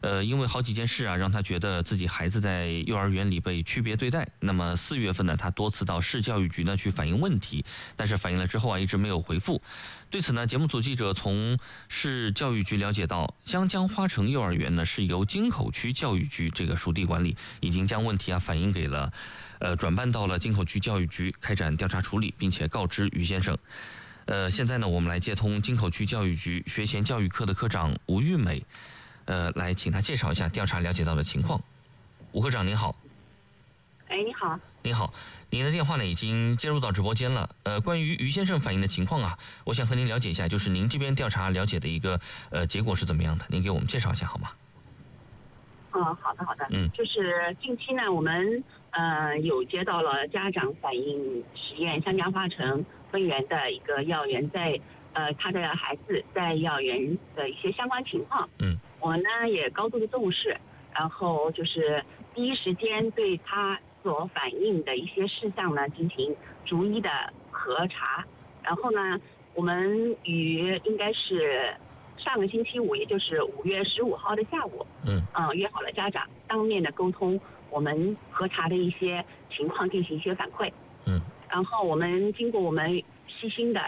因为好几件事啊，让他觉得自己孩子在幼儿园里被区别对待。那么4月份呢，他多次到市教育局呢去反映问题，但是反映了之后啊，一直没有回复。对此呢，节目组记者从市教育局了解到，湘江花城幼儿园呢是由京口区教育局这个属地管理，已经将问题啊反映给了转办到了京口区教育局开展调查处理，并且告知于先生。现在呢，我们来接通京口区教育局学前教育科的科长吴玉美，来请他介绍一下调查了解到的情况。吴科长您好。 你好。 您好，您的电话呢已经接入到直播间了。关于于先生反映的情况啊，我想和您了解一下，就是您这边调查了解的一个结果是怎么样的？您给我们介绍一下好吗？ 好的。就是近期呢，我们有接到了家长反映实验湘江花城分园的一个幼儿园在他的孩子在幼儿园的一些相关情况。我们呢也高度的重视，然后就是第一时间对他所反映的一些事项呢进行逐一的核查。然后呢，我们于应该是上个星期五，也就是5月15号的下午，约好了家长当面的沟通我们核查的一些情况，进行一些反馈。然后我们经过我们细心的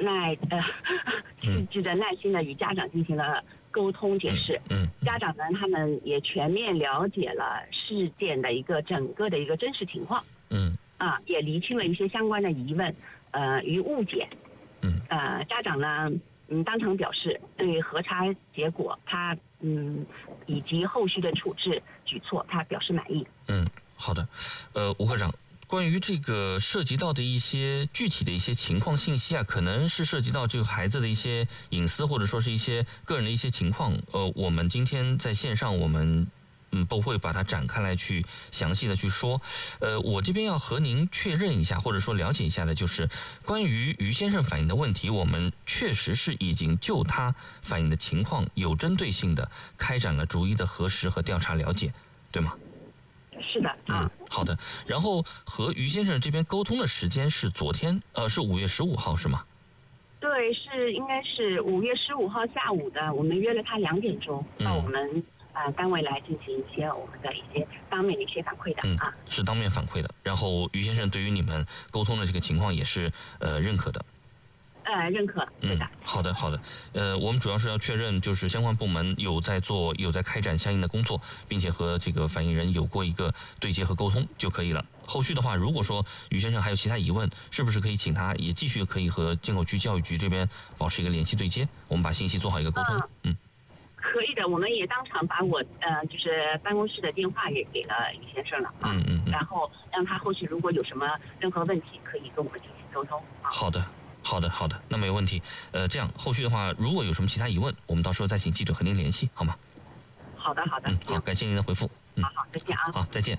细致的耐心的与家长进行了沟通解释。家长呢，他们也全面了解了事件的整个的一个真实情况。也厘清了一些相关的疑问与误解。家长呢当场表示对核查结果他以及后续的处置举措他表示满意。 好的。吴科长，关于这个涉及到的一些具体的一些情况信息啊，可能是涉及到这个孩子的一些隐私，或者说是一些个人的一些情况。我们今天在线上我们不会把它展开来去详细的去说。我这边要和您确认一下，或者说了解一下的，就是关于于先生反映的问题，我们确实是已经就他反映的情况有针对性的开展了逐一的核实和调查了解，对吗？ 是的。 好的。然后和于先生这边沟通的时间是昨天，是5月15号是吗？ 对，应该是5月15号下午的，我们约了他2点钟到我们单位来进行一些我们的一些当面的一些反馈的。 是当面反馈的。然后于先生对于你们沟通的这个情况也是认可的。 认可，对的。 好的。我们主要是要确认，就是相关部门有在开展相应的工作，并且和这个反映人有过一个对接和沟通就可以了。后续的话，如果说于先生还有其他疑问，是不是可以请他也继续可以和京口区教育局这边保持一个联系对接，我们把信息做好一个沟通。 可以的，我们也当场把我就是办公室的电话也给了于先生了。然后让他后续如果有什么任何问题，可以跟我们进行沟通。 好的，那没有问题。这样后续的话，如果有什么其他疑问，我们到时候再请记者和您联系，好吗？ 好的。 好，感谢您的回复。 好，再见啊。 好，再见。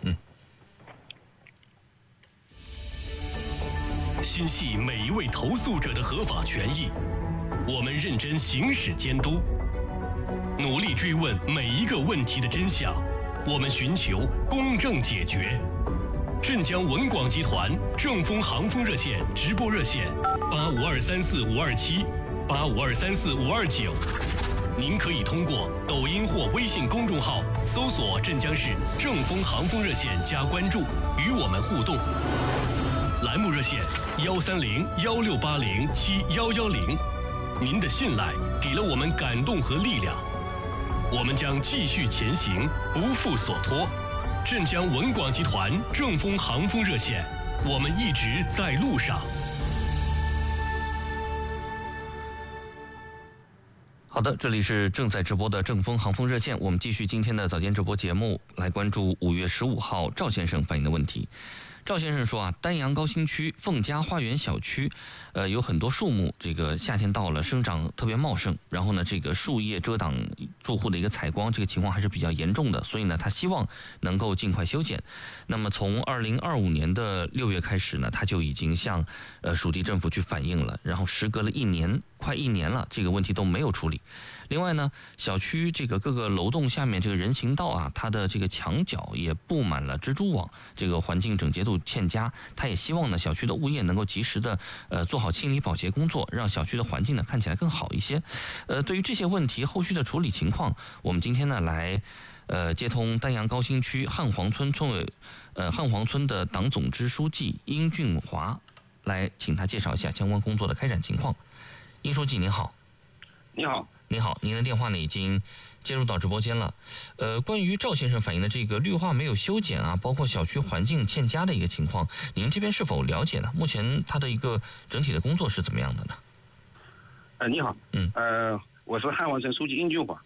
心系每一位投诉者的合法权益，我们认真行使监督，努力追问每一个问题的真相，我们寻求公正解决。镇江文广集团正丰航风热线直播热线85234527，85234529。您可以通过抖音或微信公众号搜索镇江市正丰航风热线加关注，与我们互动。栏目热线13016807110，您的信赖给了我们感动和力量，我们将继续前行，不负所托。镇江文广集团正丰航风热线，我们一直在路上。 好的，这里是正在直播的正丰航风热线，我们继续今天的早间直播节目，来关注5月15号赵先生反映的问题。赵先生说啊，丹阳高新区凤家花园小区，有很多树木，这个夏天到了，生长特别茂盛，然后呢，这个树叶遮挡住户的一个采光，这个情况还是比较严重的，所以呢，他希望能够尽快修剪。那么从2025年的6月开始呢，他就已经向属地政府去反映了，然后时隔了快一年了，这个问题都没有处理。另外呢，小区这个各个楼栋下面这个人行道啊，它的这个墙角也布满了蜘蛛网，这个环境整洁度就欠佳，他也希望呢小区的物业能够及时的做好清理保洁工作，让小区的环境呢看起来更好一些。对于这些问题后续的处理情况，我们今天呢来接通丹阳高新区汉皇村汉皇村的党总支书记殷俊华，来请他介绍一下相关工作的开展情况。殷书记您好。 你好。 您好，您的电话呢已经接入到直播间了。关于赵先生反映的这个绿化没有修剪啊，包括小区环境欠佳的一个情况，您这边是否了解呢？目前他的一个整体的工作是怎么样的呢？ 你好。我是汉皇村书记殷俊华。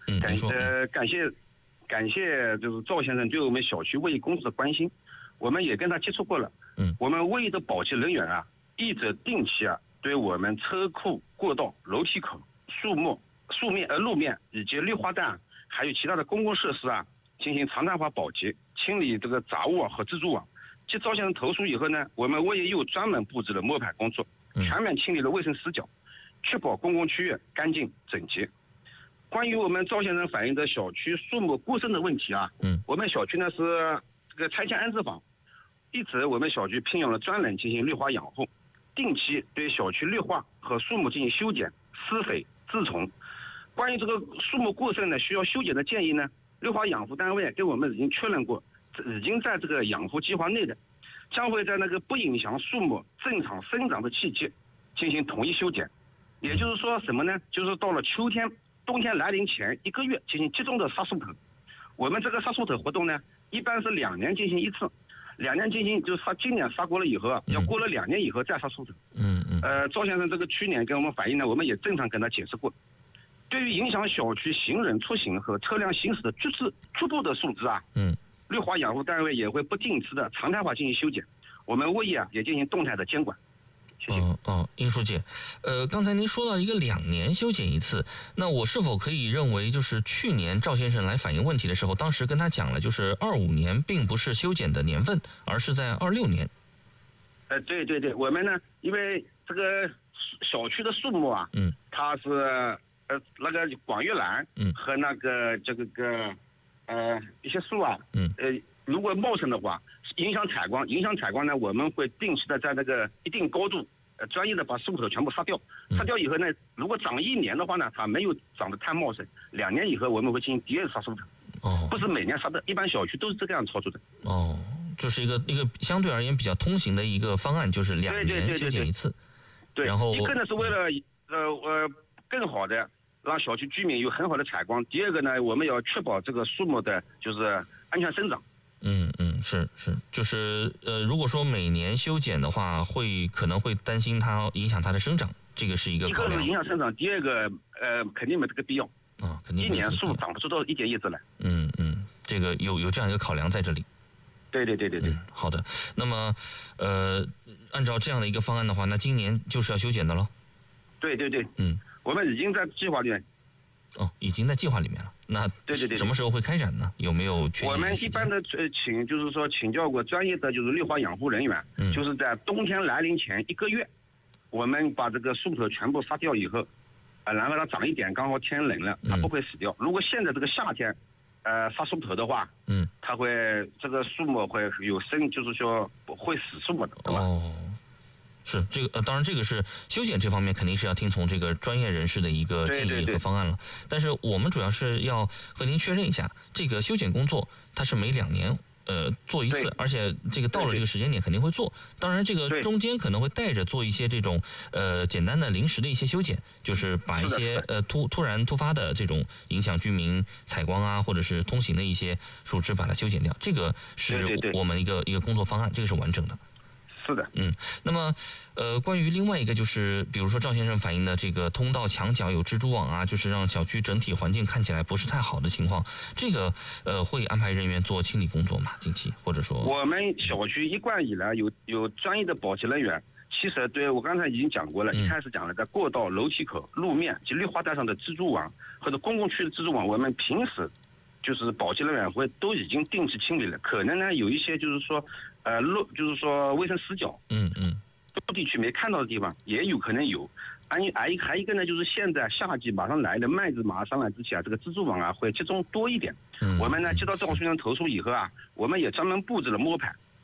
感谢就是赵先生对我们小区卫生工作的关心，我们也跟他接触过了。我们卫生的保洁人员啊，一直定期啊对我们车库、过道、楼梯口、路面以及绿化带，还有其他的公共设施啊，进行常态化保洁，清理这个杂物和蜘蛛网。接赵先生投诉以后呢，我们卫生又专门布置了摸排工作，全面清理了卫生死角，确保公共区域干净整洁。关于我们赵先生反映的小区树木过剩的问题啊，我们小区呢是这个拆迁安置房，一直我们小区聘用了专人进行绿化养护，定期对小区绿化和树木进行修剪、施肥、治虫。关于这个树木过剩呢需要修剪的建议呢，绿化养护单位跟我们已经确认过，已经在这个养护计划内的，将会在那个不影响树木正常生长的季节进行统一修剪。也就是说什么呢？就是到了秋天、冬天来临前1个月进行集中的杀树头。我们这个杀树头活动呢，一般是2年进行一次，2年进行就是今年杀过了以后啊，要过了2年以后再杀树头。赵先生这个去年跟我们反映呢，我们也正常跟他解释过。对于影响小区行人出行和车辆行驶的局部的树枝啊，绿化养护单位也会不定期的常态化进行修剪，我们物业啊也进行动态的监管。谢谢。 殷书记，刚才您说到一个2年修剪一次，那我是否可以认为，就是去年赵先生来反映问题的时候，当时跟他讲了，就是25年并不是修剪的年份，而是在26年。 对，我们呢，因为这个小区的树木啊，它是那个广玉兰，和那个一些树啊，如果茂盛的话，影响采光呢，我们会定期的在那个一定高度，专业的把树头全部杀掉。杀掉以后呢，如果长1年的话呢，它没有长得太茂盛，2年以后我们会进行第2次杀树头。不是每年杀的，一般小区都是这个样操作的。 就是一个相对而言比较通行的一个方案，就是2年修剪一次。 对， 然后一个呢是为了更好的让小区居民有很好的采光，第2个呢，我们要确保这个树木的就是安全生长。 是，就是如果说每年修剪的话，可能会担心它影响它的生长，这个是一个考量。 一个是影响生长，第2个肯定没这个必要。 肯定 1年树长不出到1点叶子来。 这个有这样一个考量在这里。 对。 好的，那么按照这样的一个方案的话，那今年就是要修剪的喽。 对。我们已经在计划里面。 已经在计划里面了。那对， 什么时候会开展呢？有没有确定的时间？ 我们一般的请教过专业的就是绿化养护人员，就是在冬天来临前1个月，我们把这个树头全部杀掉以后，然后它长一点，刚好天冷了，它不会死掉。如果现在这个夏天，杀树头的话，它会这个树木会有就是说会死树木的，对吧？ 是这个当然这个是修剪这方面肯定是要听从这个专业人士的一个建议和方案了。但是我们主要是要和您确认一下，这个修剪工作它是每2年做一次，而且这个到了这个时间点肯定会做。当然这个中间可能会带着做一些这种简单的临时的一些修剪，就是把一些突然突发的这种影响居民采光啊或者是通行的一些树枝把它修剪掉。这个是我们一个工作方案，这个是完整的。 是的。 那么关于另外一个就是比如说赵先生反映的这个通道墙角有蜘蛛网啊，就是让小区整体环境看起来不是太好的情况，这个会安排人员做清理工作吗？近期或者说我们小区一贯以来有专业的保洁人员，其实对我刚才已经讲过了，一开始讲了在过道、楼梯口、路面及绿化带上的蜘蛛网或者公共区的蜘蛛网，我们平时就是保洁人员会都已经定期清理了。可能呢有一些就是说就是说卫生死角，地区没看到的地方也有可能有。还一个呢，就是现在夏季马上来的，麦子马上来之前啊，这个蜘蛛网啊会集中多一点。我们呢接到赵先生投诉以后啊，我们也专门布置了摸排，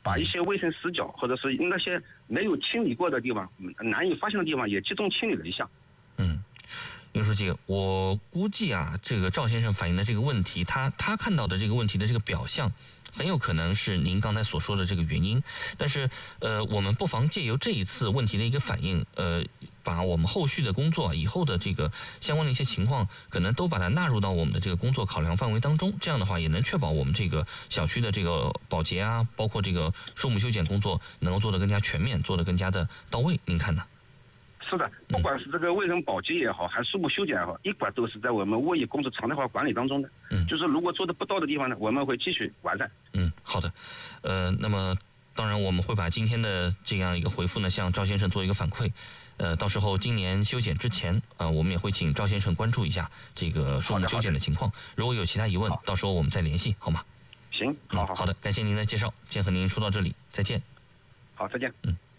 把一些卫生死角或者是那些没有清理过的地方、难以发现的地方也集中清理了一下。 林书记，我估计啊，这个赵先生反映的这个问题，他看到的这个问题的这个表象，很有可能是您刚才所说的这个原因。但是，我们不妨借由这一次问题的一个反应，把我们后续的工作以后的这个相关的一些情况，可能都把它纳入到我们的这个工作考量范围当中。这样的话，也能确保我们这个小区的这个保洁啊，包括这个树木修剪工作，能够做得更加全面，做得更加的到位。您看呢？ 是的，不管是这个卫生保洁也好，还是树木修剪也好，一贯都是在我们物业工作常态化管理当中的。就是如果做得不到的地方呢，我们会继续完善。 好的。那么当然我们会把今天的这样一个回复呢，向赵先生做一个反馈。到时候今年修剪之前，我们也会请赵先生关注一下这个树木修剪的情况。如果有其他疑问，到时候我们再联系，好吗？ 行，好的，感谢您的介绍，先和您说到这里，再见。 好，再见。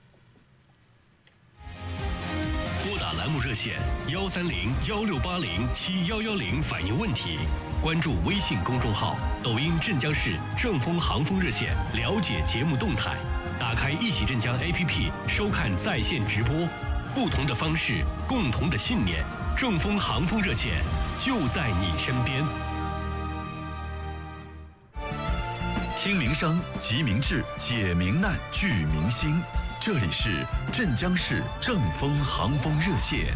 拨打栏目热线130-1680-7110反映问题，关注微信公众号、抖音镇江市正风航风热线，了解节目动态。打开一起镇江 APP 收看在线直播，不同的方式，共同的信念，正风航风热线就在你身边。 听民生，集民智，解民难，聚民心。这里是镇江市正风航风热线。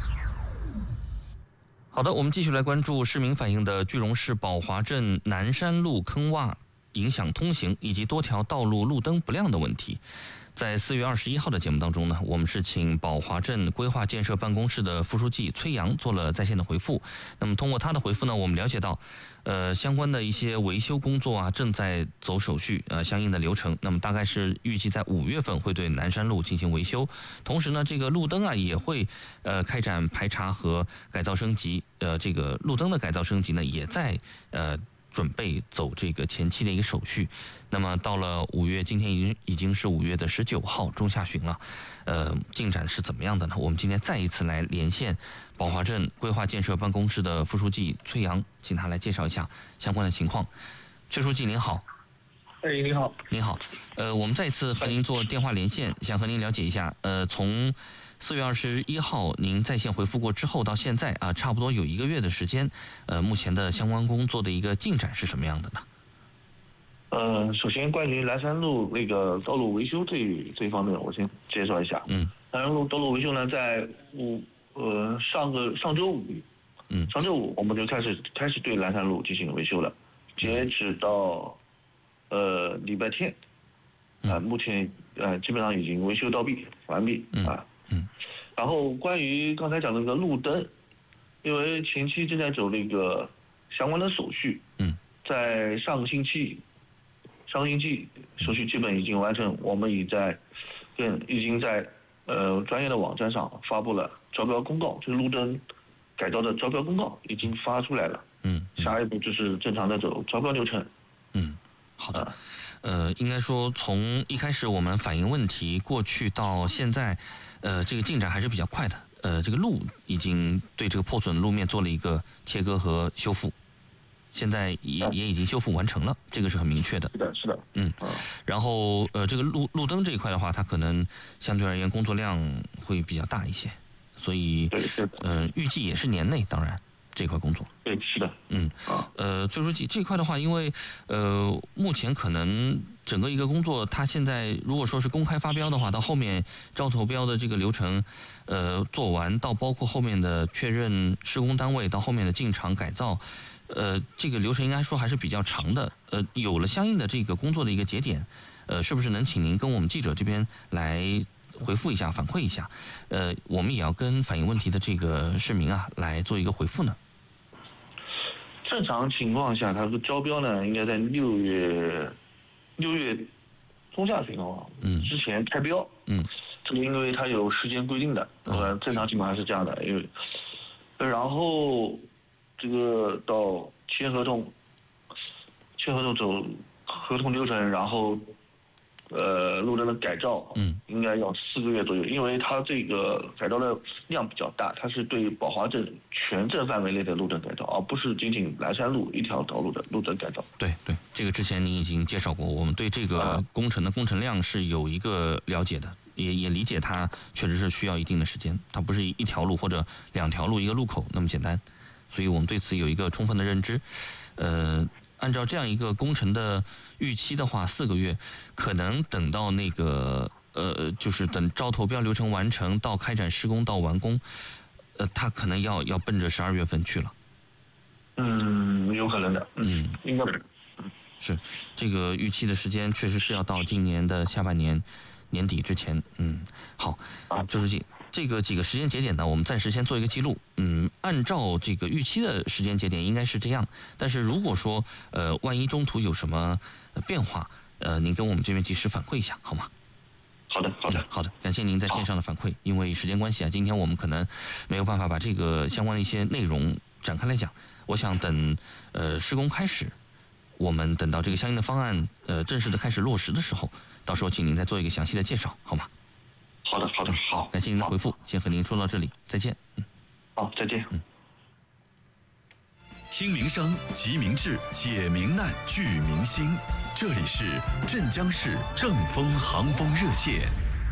好的，我们继续来关注市民反映的句容市宝华镇南山路坑洼影响通行以及多条道路路灯不亮的问题。在4月21号的节目当中呢，我们是请宝华镇规划建设办公室的副书记崔阳做了在线的回复。那么通过他的回复呢，我们了解到相关的一些维修工作啊正在走手续，相应的流程。那么大概是预计在5月份会对南山路进行维修。同时呢，这个路灯啊也会开展排查和改造升级。这个路灯的改造升级呢，也在准备走这个前期的一个手续。那么到了5月，今天已经是5月的19号中下旬了，进展是怎么样的呢？我们今天再一次来连线宝华镇规划建设办公室的副书记崔阳，请他来介绍一下相关的情况。崔书记您好。 您好。 您好。我们再一次和您做电话连线，想和您了解一下，从4月21号您在线回复过之后到现在啊，差不多有1个月的时间，目前的相关工作的一个进展是什么样的呢？ 首先关于南山路那个道路维修这一方面，我先介绍一下。南山路道路维修呢，在上周五，我们就开始对南山路进行维修了，截止到礼拜天，目前基本上已经维修完毕啊。然后关于刚才讲的那个路灯，因为前期正在走那个相关的手续，在上个星期手续基本已经完成，我们已经在专业的网站上发布了招标公告，就是路灯改造的招标公告已经发出来了。下一步就是正常的走招标流程。 好的。应该说从一开始我们反映问题过去到现在，这个进展还是比较快的。这个路已经对这个破损的路面做了一个切割和修复，现在也已经修复完成了，这个是很明确的。 是的。 然后这个路灯这一块的话，它可能相对而言工作量会比较大一些，所以预计也是年内，当然这块工作。 对，是的。 崔书记这块的话，因为目前可能整个一个工作，它现在如果说是公开发标的话，到后面招投标的这个流程，做完到包括后面的确认施工单位，到后面的进场改造，这个流程应该说还是比较长的。有了相应的这个工作的一个节点，是不是能请您跟我们记者这边来回复一下、反馈一下？我们也要跟反映问题的这个市民啊来做一个回复呢。 正常情况下，它的招标呢应该在6月中下旬之前开标。这个因为它有时间规定的，正常情况还是这样的。因为然后这个到签合同走合同流程，然后路灯的改造，应该要4个月左右，因为它这个改造的量比较大，它是对宝华镇全镇范围内的路灯改造，而不是仅仅南山路一条道路的路灯改造。 对， 这个之前您已经介绍过，我们对这个工程的工程量是有一个了解的，也理解它确实是需要一定的时间，它不是一条路或者2条路一个路口那么简单，所以我们对此有一个充分的认知。按照这样一个工程的预期的话，4个月，可能等到那个就是等招投标流程完成到开展施工到完工，它可能要奔着12月份去了。 有可能的。应该是这个预期的时间确实是要到今年的下半年年底之前。好，周书记，这个几个时间节点呢，我们暂时先做一个记录。按照这个预期的时间节点应该是这样，但是如果说万一中途有什么变化，您跟我们这边及时反馈一下，好吗？ 好的， 感谢您在线上的反馈。因为时间关系啊，今天我们可能没有办法把这个相关的一些内容展开来讲。我想等施工开始，我们等到这个相应的方案正式的开始落实的时候，到时候请您再做一个详细的介绍，好吗？ 好的，好， 感谢您的回复，先和您说到这里，再见。 好，再见。 听民生，集民智，解民难，聚民心。这里是镇江市正风航风热线。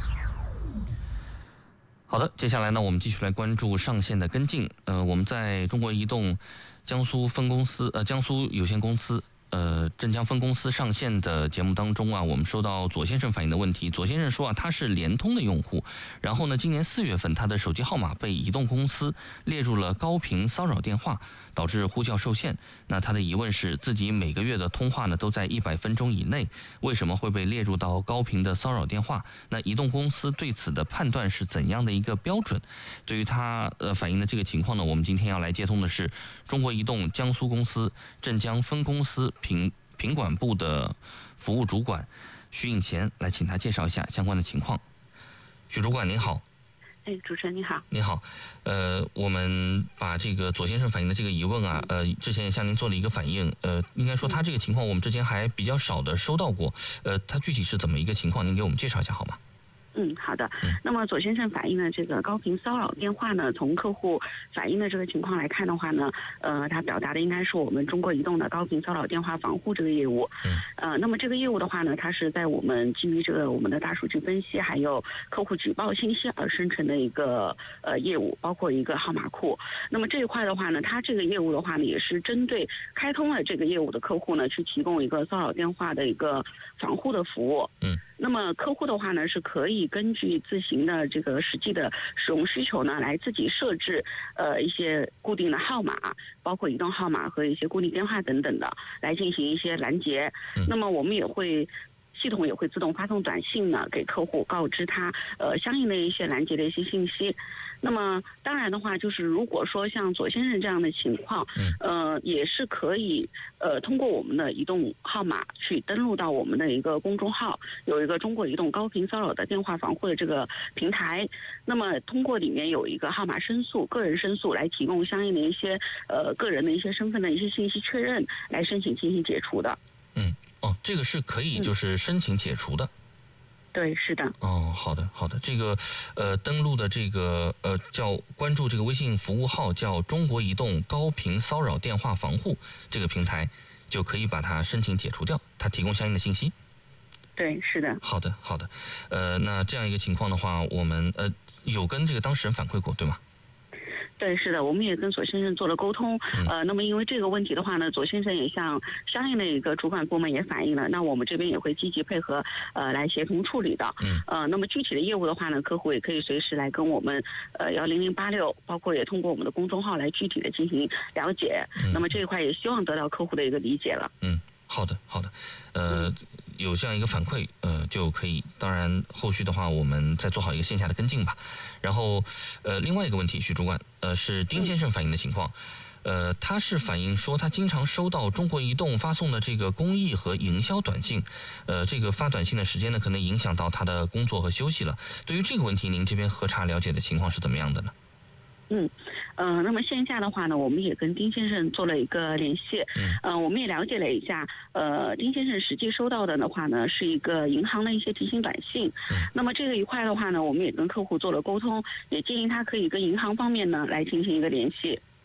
好的，接下来呢，我们继续来关注上线的跟进。我们在中国移动江苏分公司江苏有限公司镇江分公司上线的节目当中啊，我们收到左先生反映的问题。左先生说啊，他是联通的用户，然后呢，今年4月份他的手机号码被移动公司列入了高频骚扰电话，导致呼叫受限。那他的疑问是，自己每个月的通话呢都在100分钟以内，为什么会被列入到高频的骚扰电话？那移动公司对此的判断是怎样的一个标准？对于他反映的这个情况呢，我们今天要来接通的是中国移动江苏公司镇江分公司品管部的服务主管徐应贤，来请他介绍一下相关的情况。徐主管您好。 主持人你好。 你好，我们把这个左先生反映的这个疑问啊，之前也向您做了一个反映，应该说他这个情况我们之前还比较少的收到过，他具体是怎么一个情况？您给我们介绍一下好吗？ 好的。那么左先生反映的这个高频骚扰电话呢，从客户反映的这个情况来看的话呢，他表达的应该是我们中国移动的高频骚扰电话防护这个业务。那么这个业务的话呢，它是在我们基于这个我们的大数据分析，还有客户举报信息而生成的一个业务，包括一个号码库。那么这一块的话呢，它这个业务的话呢，也是针对开通了这个业务的客户呢，去提供一个骚扰电话的一个防护的服务。那么客户的话呢，是可以根据自行的这个实际的使用需求呢，来自己设置一些固定的号码，包括移动号码和一些固定电话等等的，来进行一些拦截。那么我们系统也会自动发送短信呢，给客户告知他相应的一些拦截的一些信息。那么当然的话，就是如果说像左先生这样的情况，也是可以通过我们的移动号码去登录到我们的一个公众号，有一个中国移动高频骚扰的电话防护的这个平台。那么通过里面有一个号码申诉、个人申诉，来提供相应的一些个人的一些身份的一些信息确认，来申请进行解除的。 这个是可以就是申请解除的。 对，是的。 好的。这个登录的这个叫关注这个微信服务号叫中国移动高频骚扰电话防护这个平台，就可以把它申请解除掉，它提供相应的信息。 对，是的。 好的。那这样一个情况的话，我们有跟这个当事人反馈过，对吗？ 对，是的，我们也跟左先生做了沟通。那么因为这个问题的话呢，左先生也向相应的一个主管部门也反映了，那我们这边也会积极配合来协同处理的。那么具体的业务的话呢，客户也可以随时来跟我们10086，包括也通过我们的公众号来具体的进行了解。那么这一块也希望得到客户的一个理解了。 好的。有这样一个反馈，就可以。当然，后续的话，我们再做好一个线下的跟进吧。然后，另外一个问题，徐主管，是丁先生反映的情况。他是反映说，他经常收到中国移动发送的这个公益和营销短信，这个发短信的时间呢，可能影响到他的工作和休息了。对于这个问题，您这边核查了解的情况是怎么样的呢？ 那么线下的话呢，我们也跟丁先生做了一个联系。我们也了解了一下，丁先生实际收到的话呢，是一个银行的一些提醒短信。那么这个一块的话呢，我们也跟客户做了沟通，也建议他可以跟银行方面呢来进行一个联系。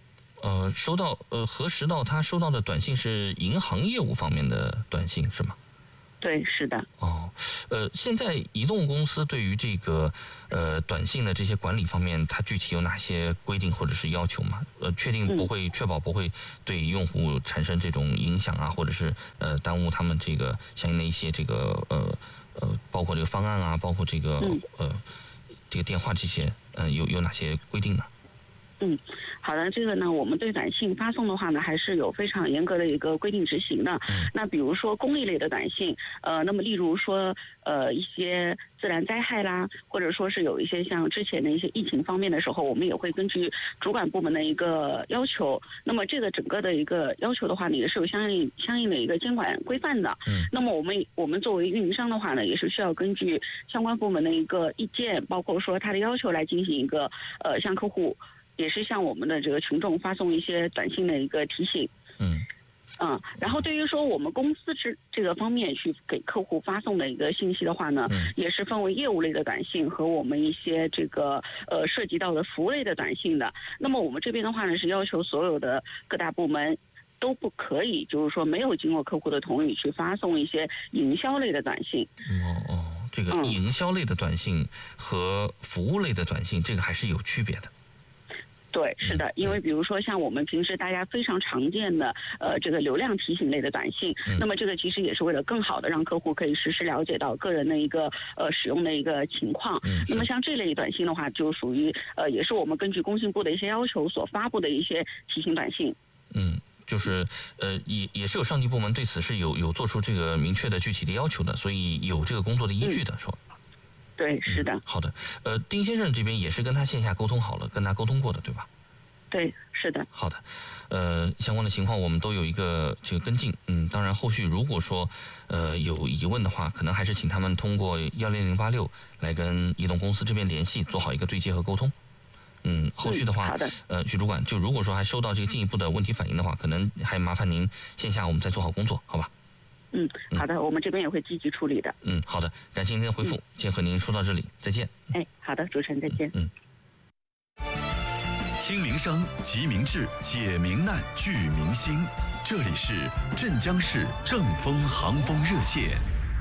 收到核实到他收到的短信是银行业务方面的短信是吗？ 对，是的。 现在移动公司对于这个短信的这些管理方面，它具体有哪些规定或者是要求吗？确保不会对用户产生这种影响啊，或者是耽误他们这个相应的一些这个包括这个方案啊，包括这个这个电话这些有哪些规定呢？ 好的，这个呢，我们对短信发送的话呢，还是有非常严格的一个规定执行的。那比如说公益类的短信，那么例如说一些自然灾害啦，或者说是有一些像之前的一些疫情方面的时候，我们也会根据主管部门的一个要求，那么这个整个的一个要求的话呢，也是有相应的一个监管规范的。那么我们作为运营商的话呢，也是需要根据相关部门的一个意见，包括说他的要求来进行一个向客户。也是向我们的这个群众发送一些短信的一个提醒。然后对于说我们公司这个方面去给客户发送的一个信息的话呢，也是分为业务类的短信和我们一些这个涉及到的服务类的短信的。那么我们这边的话呢，是要求所有的各大部门都不可以，就是说没有经过客户的同意去发送一些营销类的短信。 这个营销类的短信和服务类的短信，这个还是有区别的。 对，是的，因为比如说像我们平时大家非常常见的这个流量提醒类的短信，那么这个其实也是为了更好的让客户可以实时了解到个人的一个使用的一个情况。那么像这类短信的话，就属于也是我们根据工信部的一些要求所发布的一些提醒短信。 就是也是有上级部门对此是有做出这个明确的具体的要求的，所以有这个工作的依据的，是吧？ 对，是的。 好的，丁先生这边也是跟他线下沟通好了，跟他沟通过的，对吧？ 对，是的。 好的，相关的情况我们都有一个这个跟进。当然后续如果说有疑问的话，可能还是请他们通过10086来跟移动公司这边联系，做好一个对接和沟通。后续的话， 好的。 徐主管，就如果说还收到这个进一步的问题反映的话，可能还麻烦您线下我们再做好工作，好吧？ 好的，我们这边也会积极处理的。 好的，感谢您的回复，先和您说到这里，再见。 好的，主持人再见。 听民生，集民智，解民难，聚民心。这里是镇江市正风航风热线。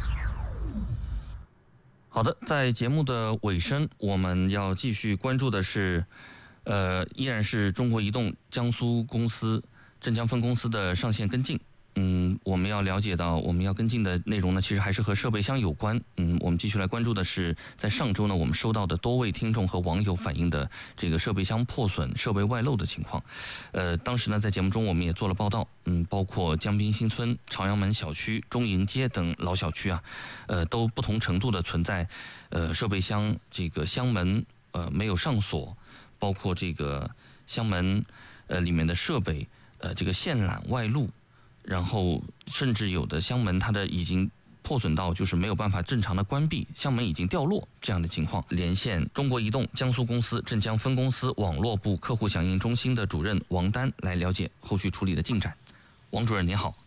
好的，在节目的尾声，我们要继续关注的是，依然是中国移动江苏公司镇江分公司的上线跟进。我们要了解到，我们要跟进的内容呢，其实还是和设备箱有关。我们继续来关注的是，在上周呢，我们收到的多位听众和网友反映的这个设备箱破损、设备外漏的情况。当时呢，在节目中我们也做了报道。包括江滨新村、朝阳门小区、中营街等老小区啊，都不同程度的存在设备箱这个箱门没有上锁，包括这个箱门里面的设备这个线缆外露。然后甚至有的箱门它的已经破损到就是没有办法正常的关闭，箱门已经掉落这样的情况。连线中国移动江苏公司镇江分公司网络部客户响应中心的主任王丹来了解后续处理的进展。王主任您好。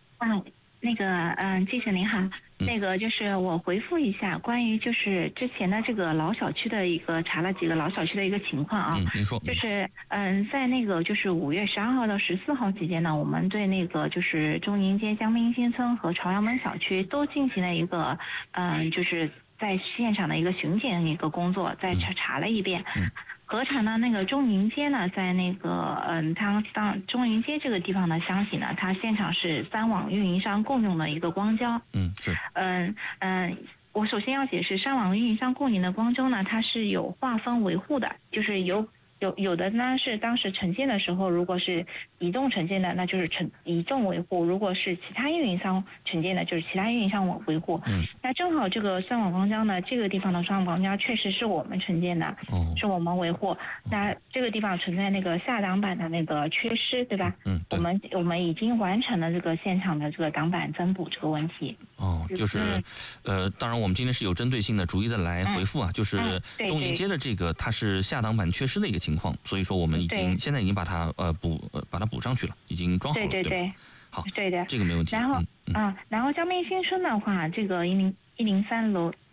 记者您好。就是我回复一下关于就是之前的这个老小区的一个查了几个老小区的一个情况啊。 您说。 就是在就是5月12号到14号期间呢，我们对就是中营街江滨新村和朝阳门小区都进行了一个就是在现场的一个巡检的一个工作，再查了一遍。核查呢，中营街呢，在它中营街这个地方的箱体呢，它现场是3网运营商共用的一个光胶。 是。 我首先要解释，3网运营商共用的光胶呢，它是有划分维护的，就是有的呢是当时承建的时候，如果是移动承建的，那就是移动维护；如果是其他运营商承建的，就是其他运营商维护。那正好这个3网光胶呢，这个地方的3网光胶确实是我们承建的，是我们维护。那这个地方存在下挡板的缺失，对吧？我们已经完成了这个现场的这个挡板增补这个问题。 就是当然我们今天是有针对性的逐一的来回复啊，就是中营街的这个它是下挡板缺失的一个情况，所以说我们现在已经把它补上去了，已经装好了，对吧？好， 对的， 这个没问题。 然后江滨新村的话，这个103楼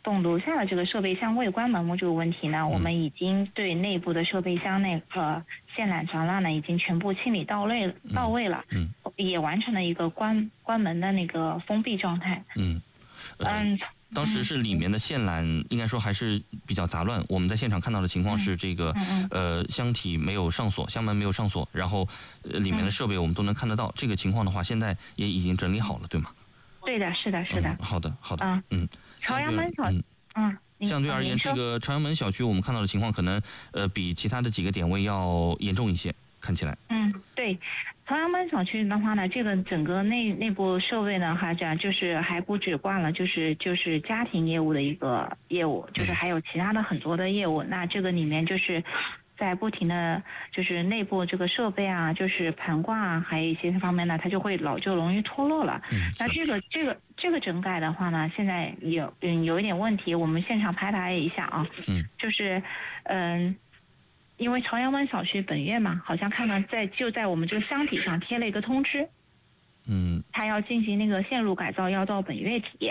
栋楼下的这个设备箱未关门这个问题呢，我们已经对内部的设备箱那个线缆槽呢已经全部清理到位了，也完成了一个关门的那个封闭状态。 当时是里面的线缆应该说还是比较杂乱，我们在现场看到的情况是这个箱体没有上锁，箱门没有上锁，然后里面的设备我们都能看得到。这个情况的话，现在也已经整理好了，对吗？ 对的，是的。 好的。 朝阳门小相对而言，这个朝阳门小区我们看到的情况可能比其他的几个点位要严重一些，看起来。 对。朝阳门小区的话呢，这个整个内部设备呢，就是还不只挂了就是家庭业务的一个业务，就是还有其他的很多的业务。那这个里面就是在不停的就是内部这个设备啊，就是盘挂啊，还有一些方面呢，它就会老旧容易脱落了。那这个整改的话呢，现在有一点问题，我们现场排查一下啊。就是因为朝阳门小区本月嘛，好像看到就在我们这个箱体上贴了一个通知，他要进行那个线路改造，要到本月底。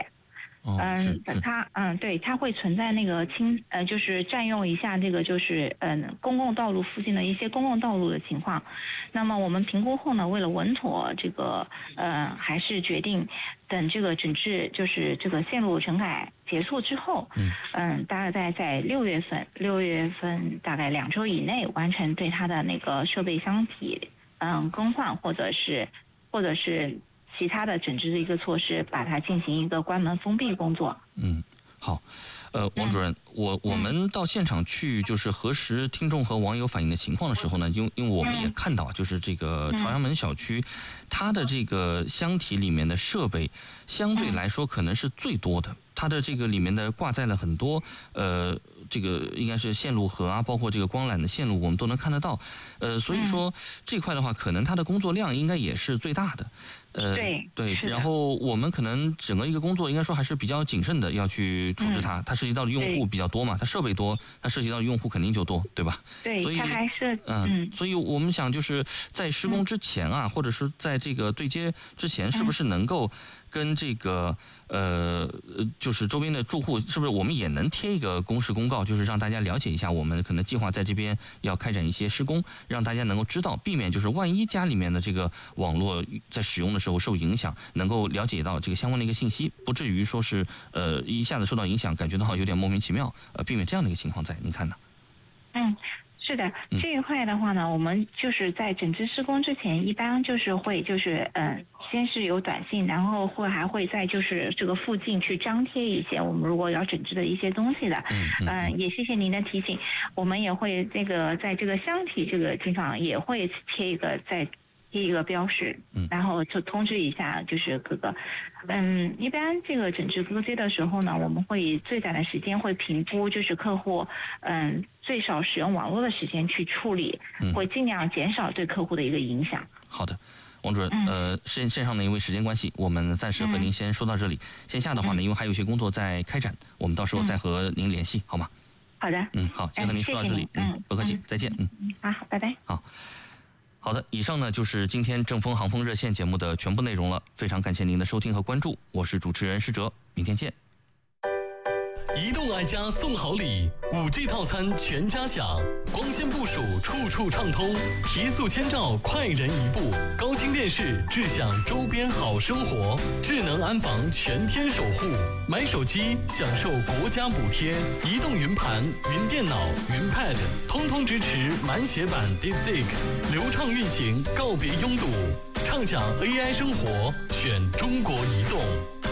它会存在那个就是占用一下这个就是公共道路附近的一些公共道路的情况。那么我们评估后呢，为了稳妥这个还是决定等这个整治就是这个线路整改结束之后，大概在6月份大概2周以内完成对它的那个设备箱体更换或者是其他的整治的一个措施，把它进行一个关门封闭工作。 好，王主任，我们到现场去就是核实听众和网友反映的情况的时候呢，因为我们也看到，就是这个朝阳门小区，它的这个箱体里面的设备相对来说可能是最多的，它的这个里面的挂载了很多这个应该是线路盒啊，包括这个光缆的线路，我们都能看得到。所以说这块的话，可能它的工作量应该也是最大的。对，然后我们可能整个一个工作应该说还是比较谨慎的要去处置它，它涉及到的用户比较多嘛，它设备多，它涉及到的用户肯定就多，对吧？ 对， 所以它还是所以我们想就是在施工之前啊，或者是在这个对接之前，是不是能够跟这个就是周边的住户，是不是我们也能贴一个公示公告，就是让大家了解一下，我们可能计划在这边要开展一些施工，让大家能够知道，避免就是万一家里面的这个网络在使用的时候受影响，能够了解到这个相关的一个信息，不至于说是一下子受到影响，感觉到有点莫名其妙，避免这样的一个情况在，您看呢？ 是的，这一块的话呢，我们就是在整治施工之前，一般就是会先是有短信，然后还会在就是这个附近去张贴一些我们如果要整治的一些东西的。也谢谢您的提醒，我们也会这个在这个箱体这个地方也会贴一个标识，然后就通知一下就是各个。一般这个整治割接的时候呢，我们会以最短的时间会评估就是客户最少使用网络的时间去处理，会尽量减少对客户的一个影响。 好的，王主任，线上呢因为时间关系，我们暂时和您先说到这里。线下的话呢，因为还有一些工作在开展，我们到时候再和您联系，好吗？ 好的。 好，先和您说到这里。不客气，再见。 好，拜拜。 好的，以上呢就是今天正风航风热线节目的全部内容了，非常感谢您的收听和关注，我是主持人施哲，明天见。 移动爱家送好礼，5G 套餐全家享，光纤部署处处畅通，提速签照快人一步，高清电视智享周边好生活，智能安防全天守护，买手机享受国家补贴，移动云盘、云电脑、云 Pad 通通支持满血版 DeepSeek， 流畅运行，告别拥堵，畅享 AI 生活，选中国移动。